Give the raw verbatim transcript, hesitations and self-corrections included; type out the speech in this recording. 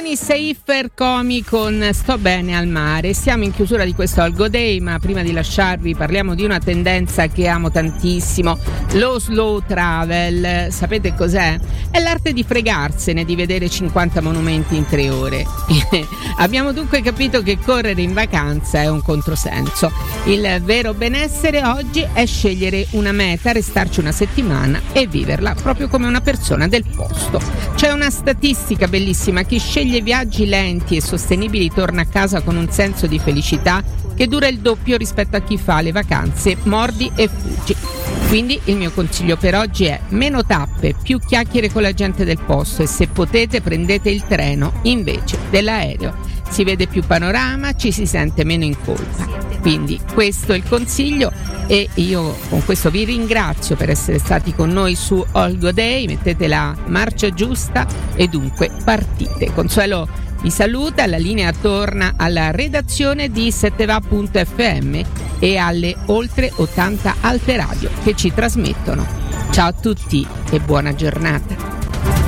Giovanni Seifer Comi con Sto bene al mare. Siamo in chiusura di questo All Go Day, ma prima di lasciarvi parliamo di una tendenza che amo tantissimo, lo slow travel. Sapete cos'è? È l'arte di fregarsene di vedere cinquanta monumenti in tre ore. Abbiamo dunque capito che correre in vacanza è un controsenso. Il vero benessere oggi è scegliere una meta, restarci una settimana e viverla proprio come una persona del posto. C'è una statistica bellissima: chi sceglie viaggi lenti e sostenibili torna a casa con un senso di felicità che dura il doppio rispetto a chi fa le vacanze mordi e fuggi. Quindi il mio consiglio per oggi è meno tappe, più chiacchiere con la gente del posto, e se potete prendete il treno invece dell'aereo. Si vede più panorama, ci si sente meno in colpa. Quindi questo è il consiglio, e io con questo vi ringrazio per essere stati con noi su All Go Day. Mettete la marcia giusta e dunque partite. Consuelo vi saluta, la linea torna alla redazione di setteva punto effe emme e alle oltre ottanta alte radio che ci trasmettono. Ciao a tutti e buona giornata.